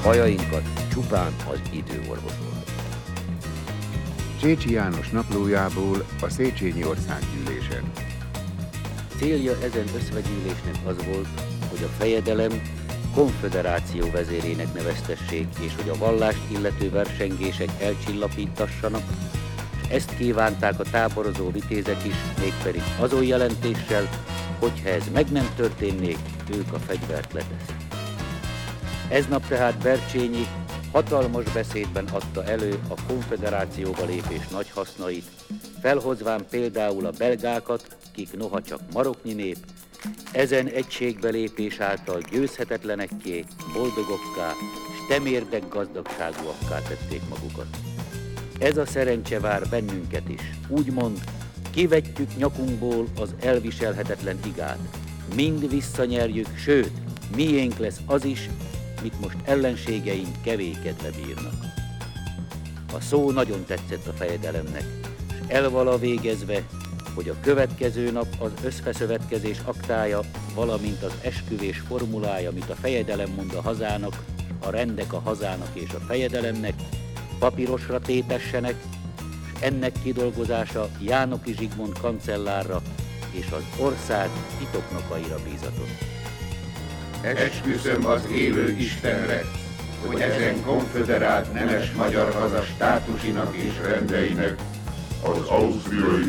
bajainkat csupán az idő orvosolhat. Csécsi János naplójából a Széchenyi Országgyűlésen. Célja ezen összvegyűlésnek az volt, hogy a fejedelem konföderáció vezérének neveztessék, és hogy a vallást illető versengések elcsillapítassanak, és ezt kívánták a táborozó vitézek is, mégpedig azon jelentéssel, hogyha ez meg nem történnék, ők a fegyvert leteszik. Eznap tehát Bercsényi hatalmas beszédben adta elő a konföderációba lépés nagy hasznait, felhozván például a belgákat, kik noha csak maroknyi nép, ezen egységbe lépés által győzhetetlenekké, boldogokká, s temérdek gazdagságúakká tették magukat. Ez a szerencse vár bennünket is, úgymond kivetjük nyakunkból az elviselhetetlen igát, mind visszanyerjük, sőt, miénk lesz az is, mit most ellenségeink kevékedve bírnak. A szó nagyon tetszett a fejedelemnek, és elvala végezve, hogy a következő nap az összfeszövetkezés aktája, valamint az esküvés formulája, amit a fejedelem mond a hazának, a rendek a hazának és a fejedelemnek, papírosra tétessenek, és ennek kidolgozása Jánoki Zsigmond kancellárra és az ország titoknokaira bízatott. Esküszöm az élő Istenre, hogy ezen konföderált nemes magyar haza státusinak és rendeinek az ausztriai